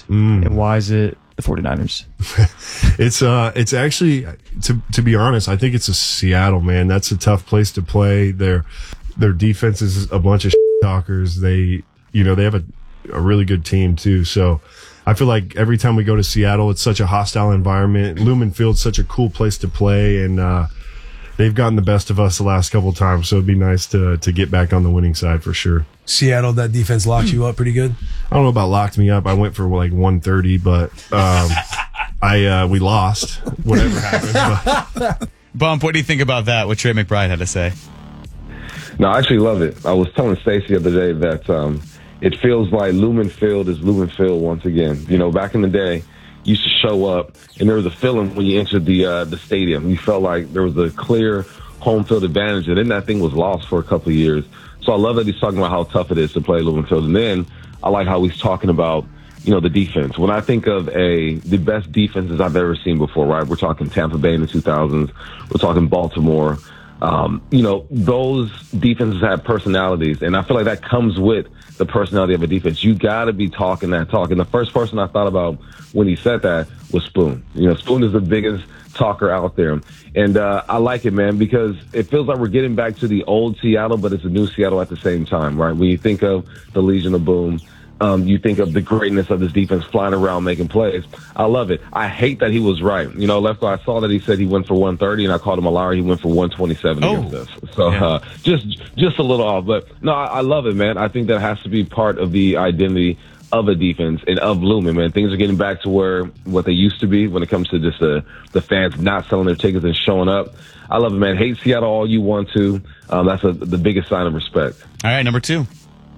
And why is it the 49ers? It's actually, to be honest, I think it's a Seattle, man. That's a tough place to play. Their defense is a bunch of talkers. They have a really good team too. So I feel like every time we go to Seattle, it's such a hostile environment. Lumen Field's such a cool place to play, and they've gotten the best of us the last couple of times. So it'd be nice to get back on the winning side for sure. Seattle, that defense locked you up pretty good? I don't know about locked me up. I went for like 130, but we lost. Whatever happened. Bump, what do you think about that, what Trey McBride had to say? No, I actually love it. I was telling Stacey the other day that it feels like Lumen Field is Lumen Field once again. Back in the day, you used to show up, and there was a feeling when you entered the stadium. You felt like there was a clear home field advantage, and then that thing was lost for a couple of years. So I love that he's talking about how tough it is to play Lumen Field. And then I like how he's talking about, the defense. When I think of the best defenses I've ever seen before, right? We're talking Tampa Bay in the 2000s. We're talking Baltimore. Those defenses have personalities, and I feel like that comes with the personality of a defense. You got to be talking that talk. And the first person I thought about when he said that was Spoon. Spoon is the biggest talker out there. And I like it, man, because it feels like we're getting back to the old Seattle, but it's a new Seattle at the same time, right? When you think of the Legion of Boom, you think of the greatness of this defense flying around making plays. I love it. I hate that he was right. Lefko, I saw that he said he went for 130, and I called him a liar. He went for 127 against us. So yeah. Just a little off. But, no, I love it, man. I think that has to be part of the identity of a defense and of Lumen, man. Things are getting back to what they used to be when it comes to just the fans not selling their tickets and showing up. I love it, man. Hate Seattle all you want to. That's the biggest sign of respect. All right, number 2.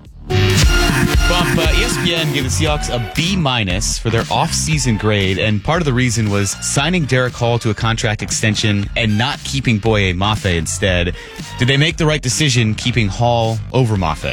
Bump, ESPN gave the Seahawks a B- for their off-season grade, and part of the reason was signing Derek Hall to a contract extension and not keeping Boye Mafe instead. Did they make the right decision keeping Hall over Mafe?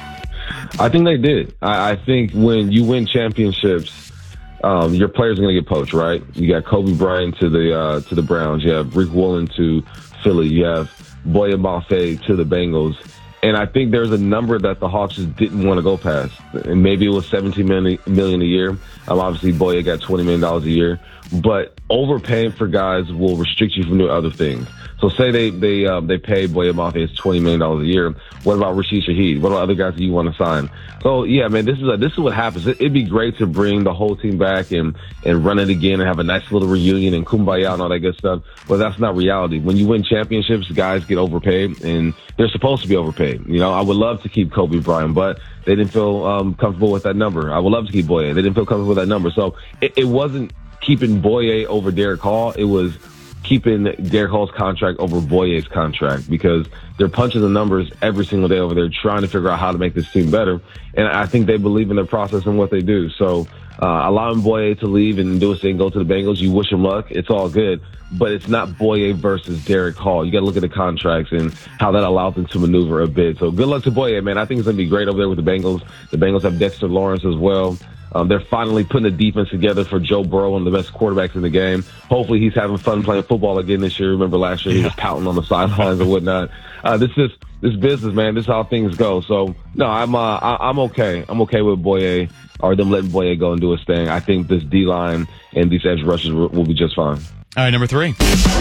I think they did. I think when you win championships, your players are going to get poached, right? You got Kobe Bryant to the Browns. You have Rick Woolen to Philly. You have Boye Mafe to the Bengals. And I think there's a number that the Hawks just didn't want to go past. And maybe it was $17 million a year. Obviously, Boye got $20 million a year. But overpaying for guys will restrict you from doing other things. So say they pay Boye Mafe $20 million a year. What about Rashid Shaheed? What about other guys that you want to sign? So yeah, man, this is what happens. It'd be great to bring the whole team back and run it again and have a nice little reunion and kumbaya and all that good stuff. But that's not reality. When you win championships, guys get overpaid, and they're supposed to be overpaid. I would love to keep Kobe Bryant, but they didn't feel comfortable with that number. I would love to keep Boye. They didn't feel comfortable with that number. So it wasn't keeping Boye over Derek Hall. It was keeping Derek Hall's contract over Boye's contract, because they're punching the numbers every single day over there trying to figure out how to make this team better. And I think they believe in their process and what they do. So allowing Boye to leave and do his thing, go to the Bengals, you wish him luck. It's all good. But it's not Boye versus Derek Hall. You got to look at the contracts and how that allows them to maneuver a bit. So good luck to Boye, man. I think it's going to be great over there with the Bengals. The Bengals have Dexter Lawrence as well. They're finally putting a defense together for Joe Burrow, one of the best quarterbacks in the game. Hopefully he's having fun playing football again this year. Remember last year he was pouting on the sidelines and whatnot. This business, man. This is how things go. So no, I'm okay. I'm okay with Boye, or them letting Boye go and do his thing. I think this D-line and these edge rushers will be just fine. All right, number 3.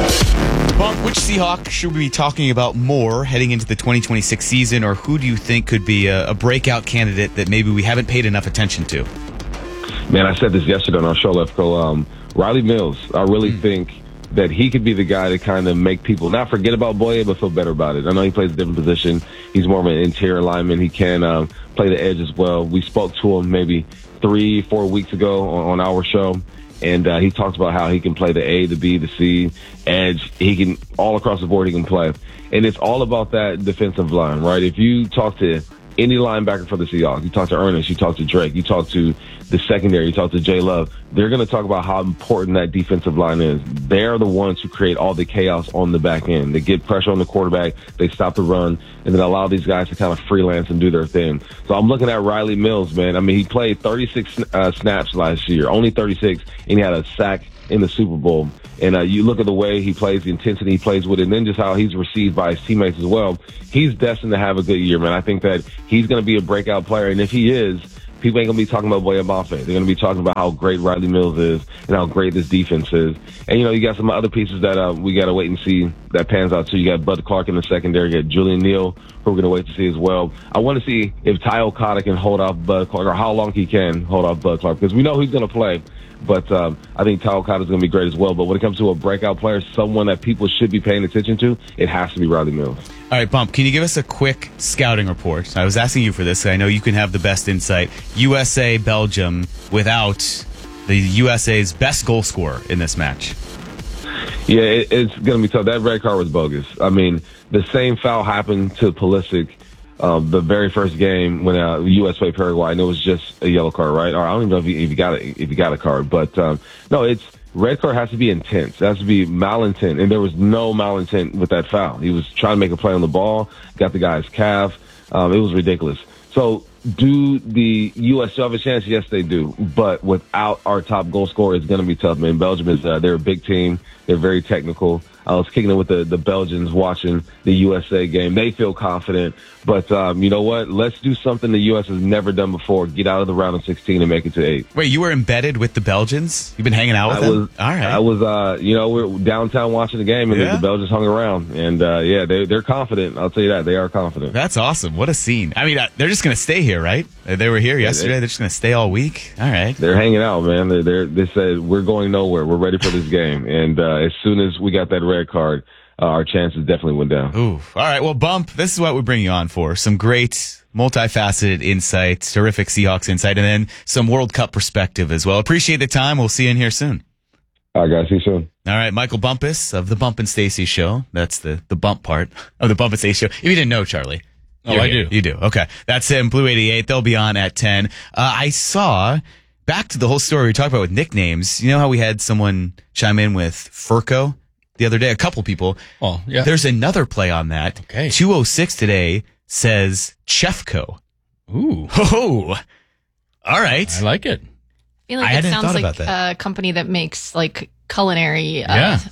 Bump, which Seahawk should we be talking about more heading into the 2026 season, or who do you think could be a breakout candidate that maybe we haven't paid enough attention to? Man, I said this yesterday on our show, Lefko. Riley Mills, I really think that he could be the guy to kind of make people not forget about Boye, but feel better about it. I know he plays a different position. He's more of an interior lineman. He can play the edge as well. We spoke to him maybe 3-4 weeks ago on our show, and he talked about how he can play the A, the B, the C, edge. He can, all across the board, he can play. And it's all about that defensive line, right? If you talk to any linebacker for the Seahawks, you talk to Ernest, you talk to Drake, you talk to the secondary, you talk to Jay Love, they're going to talk about how important that defensive line is. They're the ones who create all the chaos on the back end. They get pressure on the quarterback, they stop the run, and then allow these guys to kind of freelance and do their thing. So I'm looking at Riley Mills, man. I mean, he played 36 snaps last year, only 36, and he had a sack in the Super Bowl. And you look at the way he plays, the intensity he plays with it, and then just how he's received by his teammates as well. He's destined to have a good year, man. I think that he's going to be a breakout player, and if he is, People ain't going to be talking about Boye Mafe. They're going to be talking about how great Riley Mills is and how great this defense is. And, you got some other pieces that we got to wait and see that pans out, too. You got Bud Clark in the secondary. You got Julian Neal, who we're going to wait to see as well. I want to see if Ty Okada can hold off Bud Clark, or how long he can hold off Bud Clark, because we know he's going to play. But I think Ty Okada is going to be great as well. But when it comes to a breakout player, someone that people should be paying attention to, it has to be Riley Mills. All right, Bump, can you give us a quick scouting report? I was asking you for this. I know you can have the best insight. USA, Belgium, without the USA's best goal scorer in this match. Yeah, it's going to be tough. That red card was bogus. I mean, the same foul happened to Pulisic the very first game when U.S. played Paraguay, and it was just a yellow card, right? Or I don't even know if he got a card, but no, it's red card has to be intense. It has to be malintent, and there was no malintent with that foul. He was trying to make a play on the ball, got the guy's calf. It was ridiculous. So, do the U.S. still have a chance? Yes, they do. But without our top goal scorer, it's going to be tough, man. Belgium is they're a big team. They're very technical. I was kicking it with the Belgians watching the USA game. They feel confident. But you know what? Let's do something the U.S. has never done before. Get out of the round of 16 and make it to 8. Wait, you were embedded with the Belgians? You've been hanging out with them? All right. I was, we're downtown watching the game, and the Belgians hung around. And, they're confident. I'll tell you that. They are confident. That's awesome. What a scene. I mean, they're just going to stay here, right? They were here yesterday. They're just going to stay all week. All right. They're hanging out, man. They said, we're going nowhere. We're ready for this game. And as soon as we got that red card, our chances definitely went down. Ooh. All right. Well, Bump, this is what we bring you on for. Some great multifaceted insights, terrific Seahawks insight, and then some World Cup perspective as well. Appreciate the time. We'll see you in here soon. All right, guys. See you soon. All right. Michael Bumpus of the Bump and Stacey Show. That's the bump part of the Bump and Stacey Show. If you didn't know, Charlie. I do. You do. Okay. That's him. Blue 88. They'll be on at 10. I saw, back to the whole story we talked about with nicknames. You know how we had someone chime in with Furco the other day? A couple people. Oh, yeah. There's another play on that. Okay. 206 today says Chefco. Ooh. Oh, all right. I like it. I feel I like it hadn't sounds thought like about that. a company that makes like culinary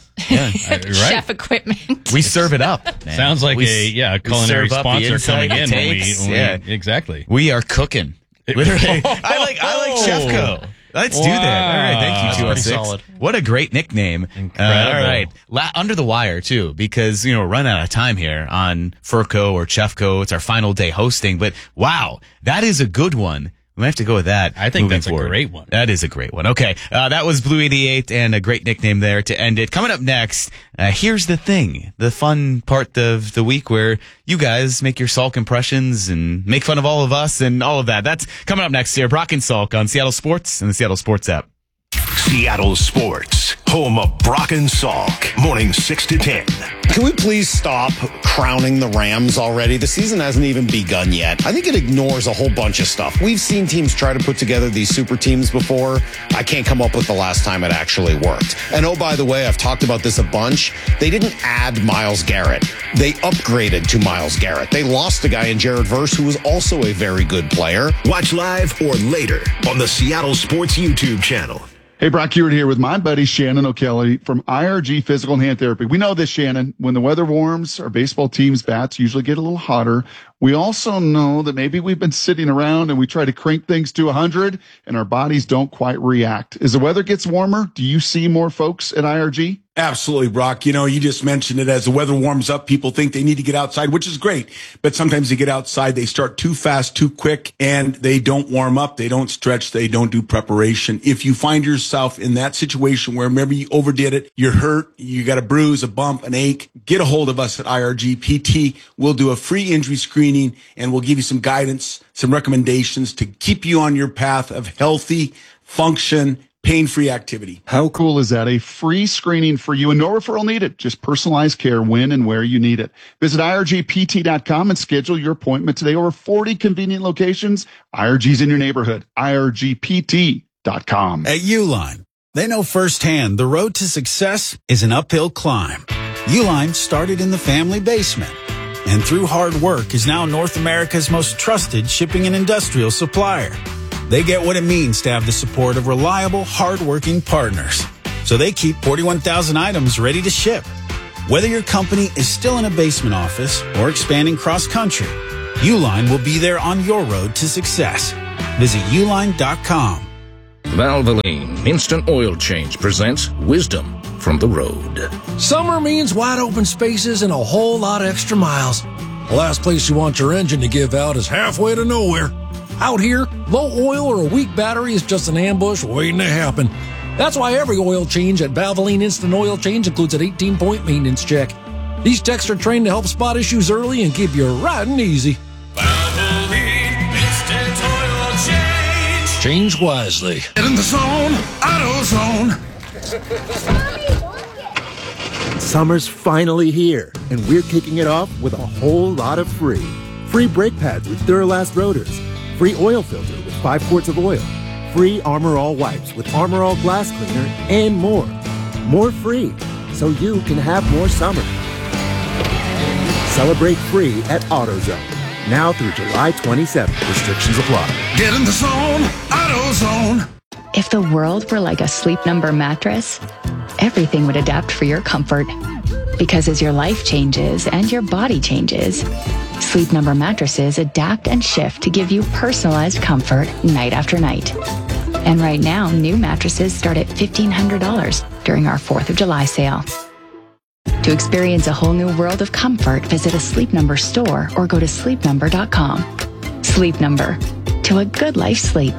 Right. chef equipment. We serve it up, man. Sounds like we a culinary serve up the sponsor inside, coming in the when takes. we exactly. We are cooking. Literally. I like Chefco. Let's do that. All right. Thank you, 206. Pretty solid. What a great nickname. Incredible. All right. Under the wire, too, because, we're running out of time here on Furco or Chefco. It's our final day hosting, but wow, that is a good one. We might have to go with that. I think that's forward. a great one. That is a great one. Okay. That was Blue 88 and a great nickname there to end it. Coming up next, here's the thing, the fun part of the week where you guys make your Salk impressions and make fun of all of us and all of that. That's coming up next here. Brock and Salk on Seattle Sports and the Seattle Sports app. Seattle Sports, home of Brock and Salk, morning 6 to 10. Can we please stop crowning the Rams already? The season hasn't even begun yet. I think it ignores a whole bunch of stuff. We've seen teams try to put together these super teams before. I can't come up with the last time it actually worked. And oh, by the way, I've talked about this a bunch. They didn't add Myles Garrett. They upgraded to Myles Garrett. They lost a guy in Jared Verse who was also a very good player. Watch live or later on the Seattle Sports YouTube channel. Hey, Brock Hewitt here with my buddy Shannon O'Kelly from IRG Physical and Hand Therapy. We know this, Shannon. When the weather warms, our baseball team's bats usually get a little hotter. We also know that maybe we've been sitting around and we try to crank things to 100 and our bodies don't quite react. As the weather gets warmer, do you see more folks at IRG? Absolutely, Brock. You just mentioned it. As the weather warms up, people think they need to get outside, which is great. But sometimes they get outside, they start too fast, too quick, and they don't warm up. They don't stretch. They don't do preparation. If you find yourself in that situation where maybe you overdid it, you're hurt, you got a bruise, a bump, an ache, get a hold of us at IRG PT. We'll do a free injury screening and we'll give you some guidance, some recommendations to keep you on your path of healthy, function, pain-free activity. How cool is that? A free screening for you and no referral needed. Just personalized care when and where you need it. Visit IRGPT.com and schedule your appointment today. Over 40 convenient locations. IRG's in your neighborhood. IRGPT.com. At Uline, they know firsthand the road to success is an uphill climb. Uline started in the family basement and through hard work is now North America's most trusted shipping and industrial supplier. They get what it means to have the support of reliable, hard-working partners. So they keep 41,000 items ready to ship. Whether your company is still in a basement office or expanding cross-country, Uline will be there on your road to success. Visit uline.com. Valvoline Instant Oil Change presents wisdom from the road. Summer means wide open spaces and a whole lot of extra miles. The last place you want your engine to give out is halfway to nowhere. Out here, low oil or a weak battery is just an ambush waiting to happen. That's why every oil change at Valvoline Instant Oil Change includes an 18-point maintenance check. These techs are trained to help spot issues early and keep you riding easy. Valvoline Instant Oil Change. Change wisely. Get in the zone, AutoZone. Summer's finally here, and we're kicking it off with a whole lot of free. Free brake pads with Duralast rotors. Free oil filter with 5 quarts of oil. Free Armor All wipes with Armor All glass cleaner, and more. More free, so you can have more summer. Celebrate free at AutoZone. Now through July 27th. Restrictions apply. Get in the zone, AutoZone. If the world were like a Sleep Number mattress, everything would adapt for your comfort. Because as your life changes and your body changes, Sleep Number mattresses adapt and shift to give you personalized comfort night after night. And right now, new mattresses start at $1,500 during our 4th of July sale. To experience a whole new world of comfort, visit a Sleep Number store or go to sleepnumber.com. Sleep Number. To a good life's sleep.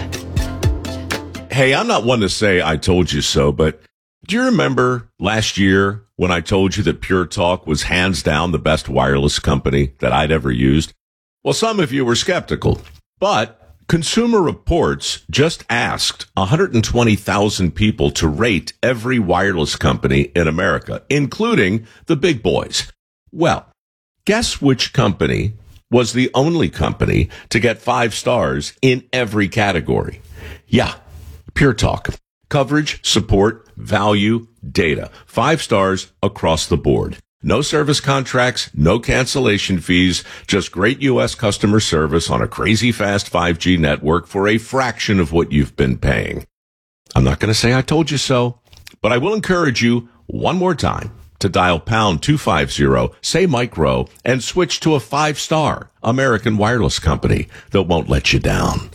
Hey, I'm not one to say I told you so, but do you remember last year when I told you that Pure Talk was hands down the best wireless company that I'd ever used? Well, some of you were skeptical, but Consumer Reports just asked 120,000 people to rate every wireless company in America, including the big boys. Well, guess which company was the only company to get 5 stars in every category? Yeah, Pure Talk. Coverage, support, value, data. 5 stars across the board. No service contracts, no cancellation fees, just great U.S. customer service on a crazy fast 5G network for a fraction of what you've been paying. I'm not going to say I told you so, but I will encourage you one more time to dial pound 250, say Micro, and switch to a 5-star American wireless company that won't let you down.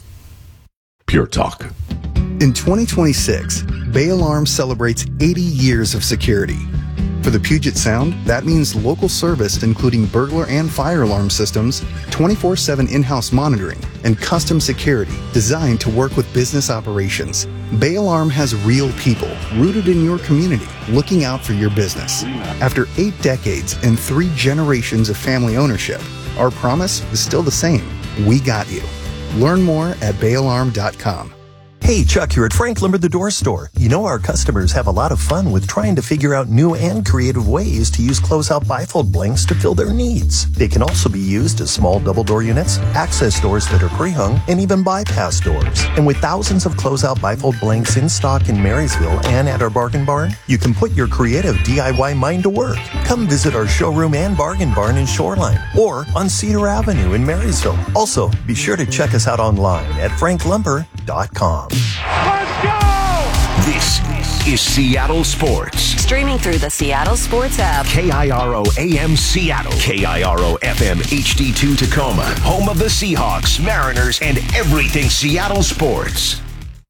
Pure Talk. In 2026, Bay Alarm celebrates 80 years of security. For the Puget Sound, that means local service including burglar and fire alarm systems, 24/7 in-house monitoring, and custom security designed to work with business operations. Bay Alarm has real people rooted in your community looking out for your business. After 8 decades and 3 generations of family ownership, our promise is still the same. We got you. Learn more at bayalarm.com. Hey, Chuck here at Frank Lumber the Door Store. You know our customers have a lot of fun with trying to figure out new and creative ways to use closeout bifold blanks to fill their needs. They can also be used as small double door units, access doors that are pre-hung, and even bypass doors. And with thousands of closeout bifold blanks in stock in Marysville and at our Bargain Barn, you can put your creative DIY mind to work. Come visit our showroom and Bargain Barn in Shoreline or on Cedar Avenue in Marysville. Also, be sure to check us out online at franklumber.com. Let's go! This is Seattle Sports. Streaming through the Seattle Sports app. KIRO AM Seattle. KIRO FM HD2 Tacoma. Home of the Seahawks, Mariners, and everything Seattle sports.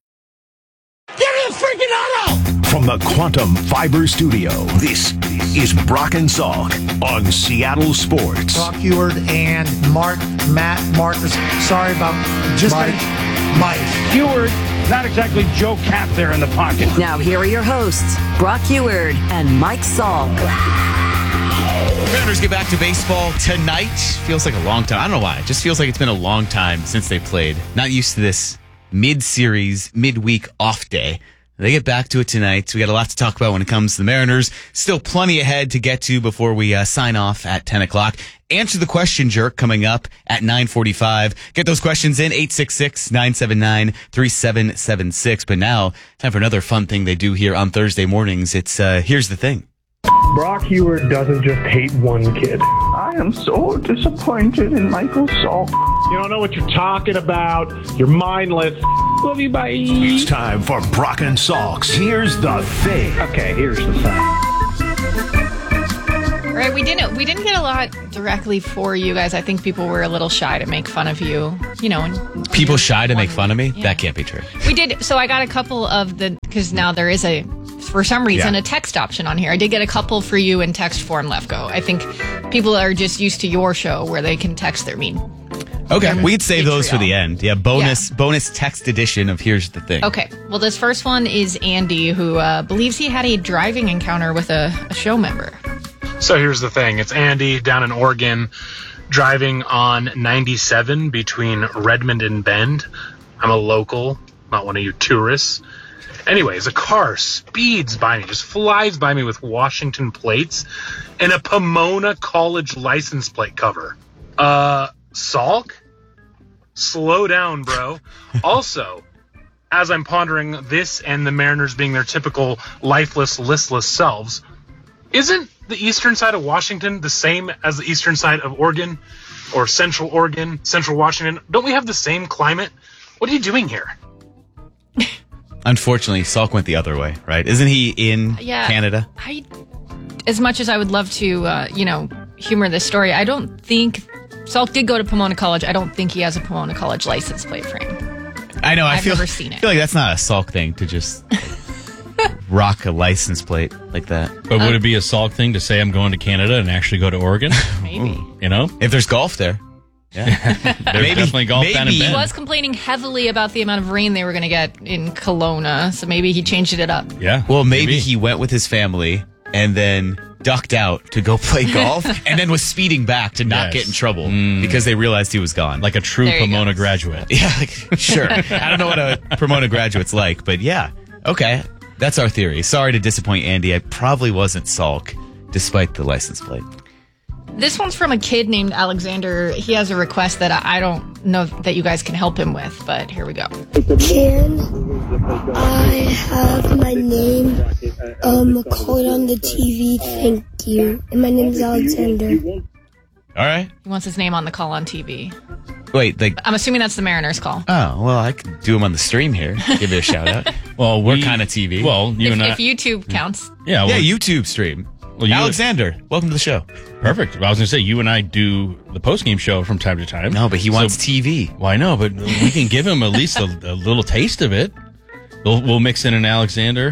Get in the freaking auto! From the Quantum Fiber Studio, this is Brock and Salk on Seattle Sports. Brock Heward and Matt Marcus. Sorry about just Mike Heward. Not exactly Joe Cap there in the pocket. Now here are your hosts, Brock Heward and Mike Salk. Mariners get back to baseball tonight. Feels like a long time. I don't know why. It just feels like it's been a long time since they played. Not used to this mid-series, midweek off day. They get back to it tonight. We got a lot to talk about when it comes to the Mariners. Still plenty ahead to get to before we sign off at 10 o'clock. Answer the Question Jerk coming up at 9:45. Get those questions in, 866-979-3776. But now, time for another fun thing they do here on Thursday mornings. It's Here's the Thing. Brock Heward doesn't just hate one kid. I am so disappointed in Michael Salk. You don't know what you're talking about. You're mindless. Love you, bye. It's time for Brock and Salk's Here's the Thing. Okay, here's the thing. right, we didn't get a lot directly for you guys. I think people were a little shy to make fun of you. And people shy to make fun of me? Yeah. That can't be true. We did. So I got a couple of because now there is for some reason, a text option on here. I did get a couple for you in text form, Lefko. I think people are just used to your show where they can text their mean. Okay, we'd save those for the end. Yeah, bonus text edition of Here's the Thing. Okay, well, this first one is Andy, who believes he had a driving encounter with a show member. So here's the thing. It's Andy down in Oregon, driving on 97 between Redmond and Bend. I'm a local, not one of you tourists. Anyways, a car speeds by me, just flies by me with Washington plates and a Pomona College license plate cover. Salk? Slow down, bro. Also, as I'm pondering this and the Mariners being their typical lifeless, listless selves, isn't the eastern side of Washington the same as the eastern side of Oregon or Central Oregon, Central Washington? Don't we have the same climate? What are you doing here? Unfortunately, Salk went the other way, right? Isn't he in Canada? As much as I would love to, humor this story, I don't think Salk did go to Pomona College. I don't think he has a Pomona College license plate frame. I know. I've never seen it. I feel like that's not a Salk thing to just rock a license plate like that. But would it be a Salk thing to say I'm going to Canada and actually go to Oregon? Maybe. If there's golf there. Yeah. There's definitely golf down in Bend. He was complaining heavily about the amount of rain they were going to get in Kelowna, so maybe he changed it up. Yeah. Well, maybe he went with his family and then ducked out to go play golf and then was speeding back to not get in trouble because they realized he was gone. Like a true Pomona graduate. Yeah, sure. I don't know what a Pomona graduate's like, but yeah. Okay. That's our theory. Sorry to disappoint Andy. I probably wasn't Salk, despite the license plate. This one's from a kid named Alexander. He has a request that I don't know that you guys can help him with, but here we go. Can I have my name called on the TV? Thank you. And my name is Alexander. All right. He wants his name on the call on TV. Wait, I'm assuming that's the Mariners call. Oh, well, I could do him on the stream here. Give you a shout out. Well, what kind of TV? Well, if YouTube counts. Yeah, YouTube stream. Well, Alexander, welcome to the show. Perfect. Well, I was going to say, you and I do the post-game show from time to time. No, but he wants TV. Well, I know, but we can give him at least a little taste of it. We'll mix in an Alexander,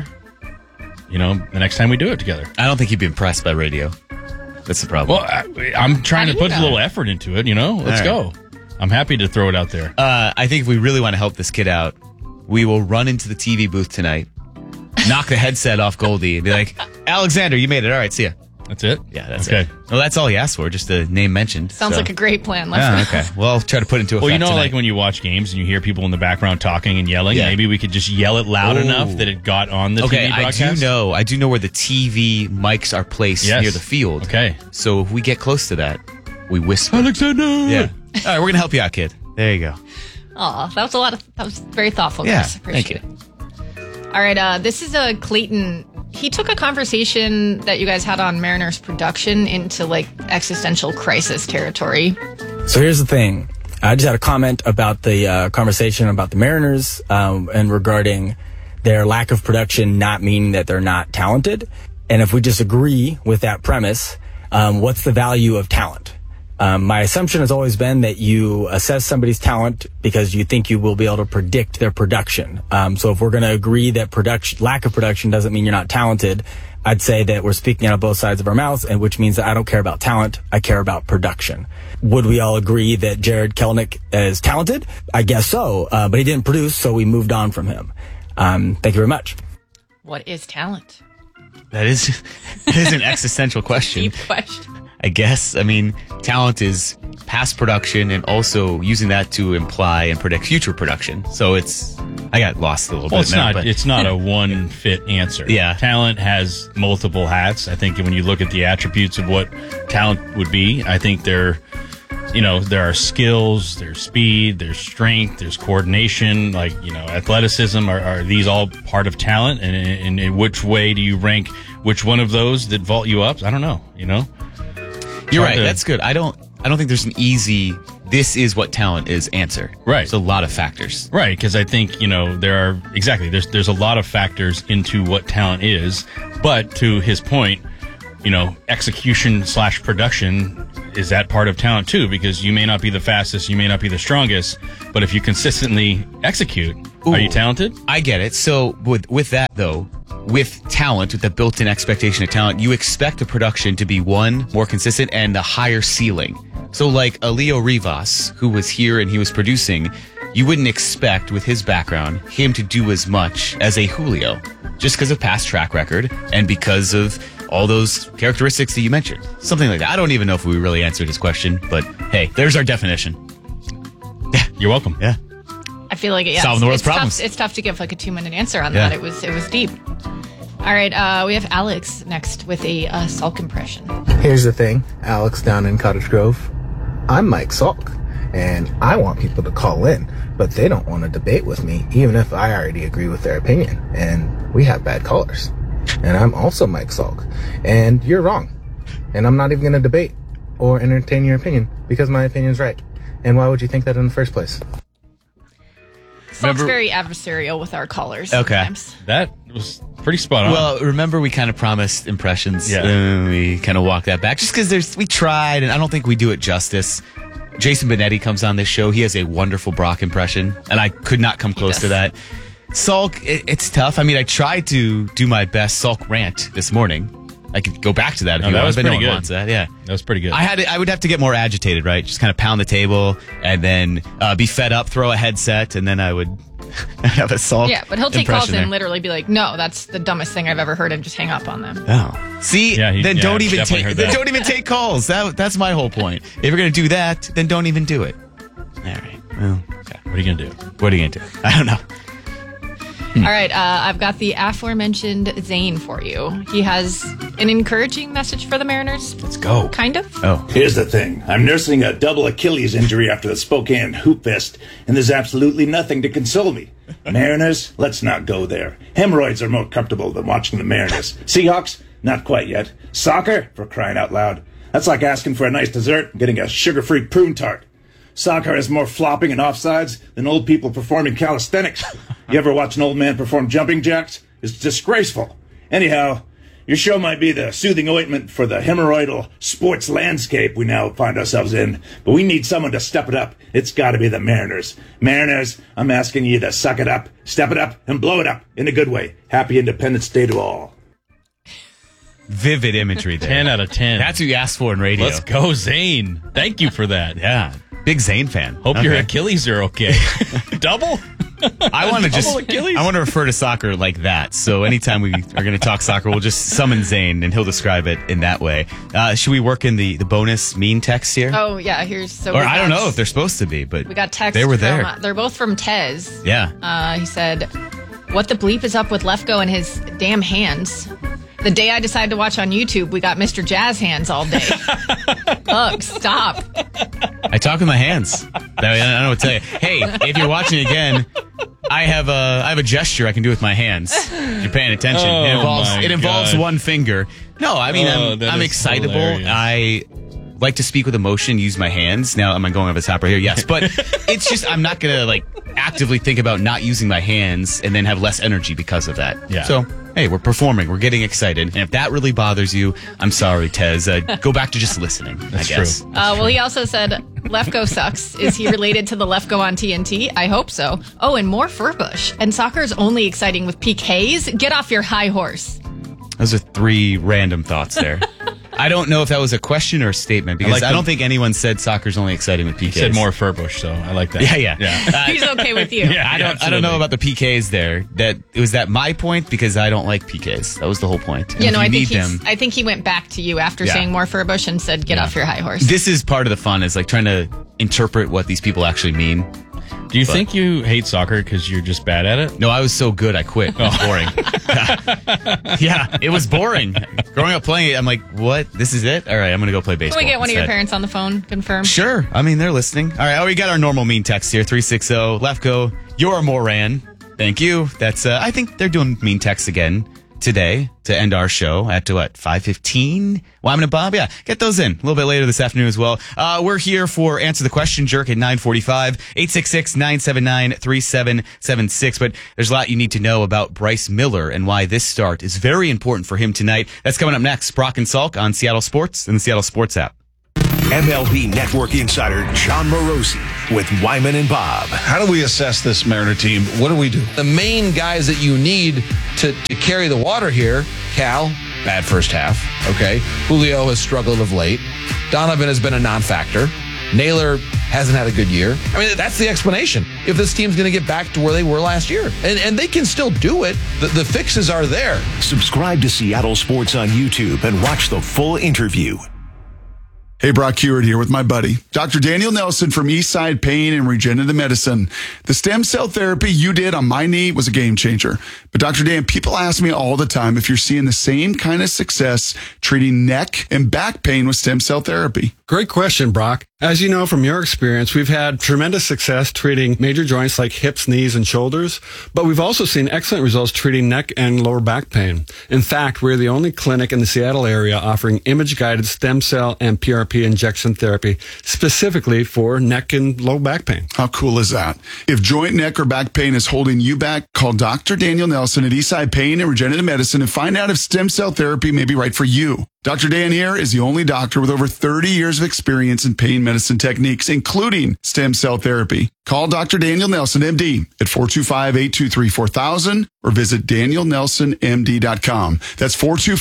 the next time we do it together. I don't think he'd be impressed by radio. That's the problem. Well, I'm trying to put a little effort into it, Let's go. I'm happy to throw it out there. I think if we really want to help this kid out, we will run into the TV booth tonight, knock the headset off Goldie, and be like, Alexander, you made it. All right, see ya. That's it? Yeah, that's it. Well, that's all he asked for, just a name mentioned. Sounds like a great plan. Let's go. Okay. Well, I'll try to put it into effect tonight. Like when you watch games and you hear people in the background talking and yelling, maybe we could just yell it loud enough that it got on the TV broadcast? I do know where the TV mics are placed near the field. Okay. So if we get close to that, we whisper. Alexander! Yeah. All right, we're going to help you out, kid. There you go. Oh, that was very thoughtful, guys. Appreciate it. All right, this is Clayton. He took a conversation that you guys had on Mariners production into existential crisis territory. So here's the thing. I just had a comment about the conversation about the Mariners and regarding their lack of production not meaning that they're not talented. And if we disagree with that premise, what's the value of talent? My assumption has always been that you assess somebody's talent because you think you will be able to predict their production. So if we're going to agree that lack of production doesn't mean you're not talented, I'd say that we're speaking out of both sides of our mouths, and which means that I don't care about talent, I care about production. Would we all agree that Jared Kelenic is talented? I guess so, but he didn't produce, so we moved on from him. Thank you very much. What is talent? That is an existential question. Deep question. I guess. I mean, talent is past production and also using that to imply and predict future production. So I got lost a little bit. It's not a one fit answer. Yeah. Talent has multiple hats. I think when you look at the attributes of what talent would be, I think there are skills, there's speed, there's strength, there's coordination, athleticism. Are these all part of talent? And in which way do you rank which one of those that vault you up? I don't know, You're right. That's good. I don't think there's an easy, this is what talent is answer. Right. There's a lot of factors. Right. Because I think, there's a lot of factors into what talent is. But to his point, execution/production, is that part of talent too? Because you may not be the fastest, you may not be the strongest, but if you consistently execute, are you talented? I get it. So with that though, with talent, with the built-in expectation of talent, you expect the production to be more consistent and a higher ceiling. So like a Leo Rivas, who was here and he was producing, you wouldn't expect, with his background, him to do as much as a Julio, just because of past track record and because of all those characteristics that you mentioned. Something like that. I don't even know if we really answered his question, but hey, there's our definition. Yeah, you're welcome. Yeah. I feel like solving the world's problems. It's tough to give like a 2-minute answer on that. It was deep. All right, we have Alex next with a Salk impression. Here's the thing, Alex down in Cottage Grove. I'm Mike Salk, and I want people to call in, but they don't want to debate with me, even if I already agree with their opinion. And we have bad callers. And I'm also Mike Salk, and you're wrong. And I'm not even going to debate or entertain your opinion because my opinion's right. And why would you think that in the first place? Salk's very adversarial with our callers. Okay. Sometimes. That was pretty spot on. Well, remember we kind of promised impressions. Yeah. We kind of walked that back just because we tried, and I don't think we do it justice. Jason Benetti comes on this show. He has a wonderful Brock impression, and I could not come close to that. Salk, it's tough. I mean, I tried to do my best Salk rant this morning. I could go back to that if you want. Was pretty good. Wants that. Yeah, that was pretty good. I would have to get more agitated, right? Just kind of pound the table and then be fed up, throw a headset, and then I would have a Salk. Yeah, but he'll take calls there. and literally be like, "No, that's the dumbest thing I've ever heard," and just hang up on them. Oh, see, don't even take calls. That's my whole point. If you're gonna do that, then don't even do it. All right. Well, okay. What are you gonna do? What are you gonna do? I don't know. All right, I've got the aforementioned Zane for you. He has an encouraging message for the Mariners. Let's go. Kind of. Oh. Here's the thing. I'm nursing a double Achilles injury after the Spokane Hoop Fest, and there's absolutely nothing to console me. Mariners, let's not go there. Hemorrhoids are more comfortable than watching the Mariners. Seahawks, not quite yet. Soccer, for crying out loud. That's like asking for a nice dessert and getting a sugar-free prune tart. Soccer has more flopping and offsides than old people performing calisthenics. You ever watch an old man perform jumping jacks? It's disgraceful. Anyhow, your show might be the soothing ointment for the hemorrhoidal sports landscape we now find ourselves in, but we need someone to step it up. It's got to be the Mariners. Mariners, I'm asking you to suck it up, step it up, and blow it up in a good way. Happy Independence Day to all. Vivid imagery there. 10 out of 10. That's what you asked for in radio. Let's go, Zane. Thank you for that. Yeah. Big Zane fan. Hope your Achilles are okay. Double? I want to refer to soccer like that. So anytime we are going to talk soccer, we'll just summon Zane and he'll describe it in that way. Should we work in the bonus mean text here? Oh yeah, I don't know if they're supposed to be, but we got text. They were there. They're both from Tez. Yeah. He said, "What the bleep is up with Lefko and his damn hands? The day I decided to watch on YouTube, we got Mr. Jazz hands all day. Ugh, stop." I talk with my hands. I don't know what to tell you. Hey, if you're watching again, I have a gesture I can do with my hands. If you're paying attention. It involves one finger. No, I mean, I'm excitable. Hilarious. I like to speak with emotion, use my hands. Now, am I going over the top right here? Yes, but it's just I'm not going to actively think about not using my hands and then have less energy because of that. Yeah. So, hey, we're performing. We're getting excited. And if that really bothers you, I'm sorry, Tez. Go back to just listening, That's I guess. true. Well, he also said, Lefko sucks. Is he related to the Lefko on TNT? I hope so. Oh, and more Furbush. And soccer is only exciting with PKs? Get off your high horse. Those are 3 random thoughts there. I don't know if that was a question or a statement because I don't think anyone said soccer's only exciting with PKs. He said more Furbush, so I like that. Yeah. He's okay with you. I don't know about the PKs there. Was that my point? Because I don't like PKs. That was the whole point. And I think he went back to you after saying more Furbush and said, get off your high horse. This is part of the fun, is trying to interpret what these people actually mean. Do you think you hate soccer because you're just bad at it? No, I was so good I quit. It was boring. Yeah, it was boring. Growing up playing it, I'm like, what? This is it? All right, I'm going to go play baseball. Can we get one instead. of your parents on the phone? Confirm? Sure. I mean, they're listening. All right, we got our normal mean text here, 360. Lefko, you're a Moran. Thank you. That's, I think they're doing mean texts again. today to end our show at 5:15. Wyman and Bob, yeah, get those in a little bit later this afternoon as well. We're here for Answer the Question Jerk at 9:45, 866-979-3776. But there's a lot you need to know about Bryce Miller and why this start is very important for him tonight. That's coming up next. Brock and Salk on Seattle Sports and the Seattle Sports app. MLB Network insider John Morosi with Wyman and Bob. How do we assess this Mariner team? What do we do? The main guys that you need to carry the water here, Cal, bad first half, okay? Julio has struggled of late. Donovan has been a non-factor. Naylor hasn't had a good year. I mean, that's the explanation. If this team's going to get back to where they were last year. And they can still do it. The fixes are there. Subscribe to Seattle Sports on YouTube and watch the full interview. Hey, Brock Hewitt here with my buddy, Dr. Daniel Nelson from Eastside Pain and Regenerative Medicine. The stem cell therapy you did on my knee was a game changer. But Dr. Dan, people ask me all the time if you're seeing the same kind of success treating neck and back pain with stem cell therapy. Great question, Brock. As you know from your experience, we've had tremendous success treating major joints like hips, knees, and shoulders, but we've also seen excellent results treating neck and lower back pain. In fact, we're the only clinic in the Seattle area offering image-guided stem cell and PRP injection therapy specifically for neck and low back pain. How cool is that? If joint, neck, or back pain is holding you back, call Dr. Daniel Nelson at Eastside Pain and Regenerative Medicine and find out if stem cell therapy may be right for you. Dr. Dan here is the only doctor with over 30 years of experience in pain medicine techniques, including stem cell therapy. Call Dr. Daniel Nelson, MD, at 425-823-4000 or visit DanielNelsonMD.com. That's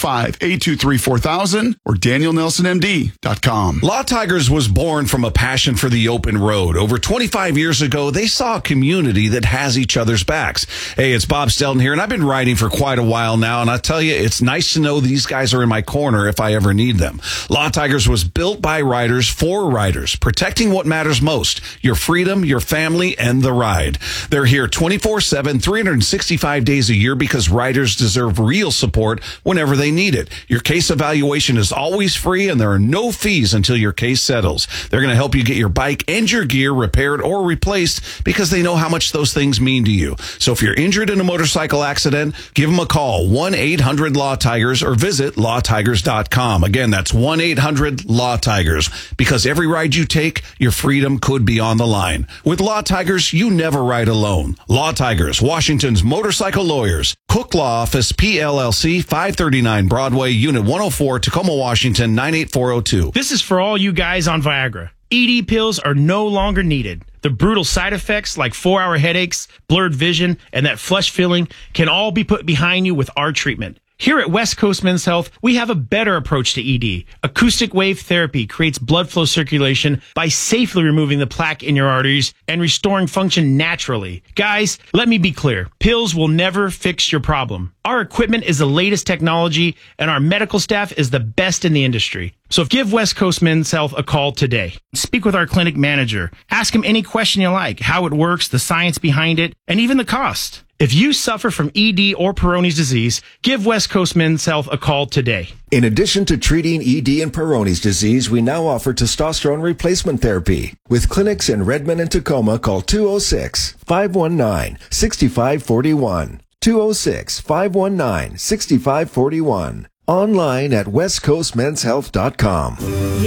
425-823-4000 or DanielNelsonMD.com. Law Tigers was born from a passion for the open road. Over 25 years ago, they saw a community that has each other's backs. Hey, it's Bob Stelton here, and I've been writing for quite a while now, and I tell you, it's nice to know these guys are in my corner if I ever need them. Law Tigers was built by writers for writers, protecting what matters most, your freedom, your family, and the ride. They're here 24/7, 365 days a year because writers deserve real support whenever they need it. Your case evaluation is always free, and there are no fees until your case settles. They're going to help you get your bike and your gear repaired or replaced because they know how much those things mean to you. So if you're injured in a motorcycle accident, give them a call, 1-800-LAW-TIGERS, or visit lawtigers.com. Again, that's 1-800-LAW-TIGERS. Because every ride you take, your freedom could be on the line. With Law Tigers, you never ride alone. Law Tigers, Washington's motorcycle lawyers. Cook Law Office, PLLC, 539 Broadway, Unit 104, Tacoma, Washington, 98402. This is for all you guys on Viagra. ED pills are no longer needed. The brutal side effects like 4-hour headaches, blurred vision, and that flush feeling can all be put behind you with our treatment. Here at West Coast Men's Health, we have a better approach to ED. Acoustic wave therapy creates blood flow circulation by safely removing the plaque in your arteries and restoring function naturally. Guys, let me be clear. Pills will never fix your problem. Our equipment is the latest technology, and our medical staff is the best in the industry. So give West Coast Men's Health a call today. Speak with our clinic manager. Ask him any question you like, how it works, the science behind it, and even the cost. If you suffer from ED or Peyronie's disease, give West Coast Men's Health a call today. In addition to treating ED and Peyronie's disease, we now offer testosterone replacement therapy. With clinics in Redmond and Tacoma, call 206-519-6541. 206-519-6541. Online at westcoastmenshealth.com.